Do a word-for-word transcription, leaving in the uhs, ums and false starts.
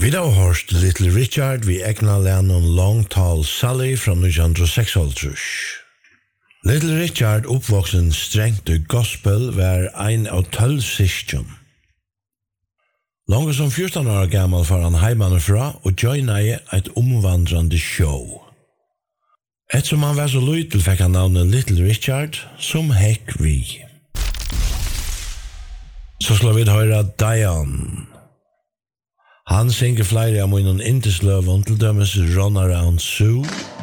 Vi har hørt Little Richard vi egna lænen Long Tall Sally fra nitton seksoghalvtrýss. Little Richard uppvoksen strengt i gospel var ein av tølv syskjen. Langt som fjorton år gammal var han heimanifra og joinade et omvandrande show. Ettersom han var så lytel fikk han navnet Little Richard, som hekk vi. Så slår vi høre Diane. Han synger flere av munnen intisløven til dømes Run Around Sue,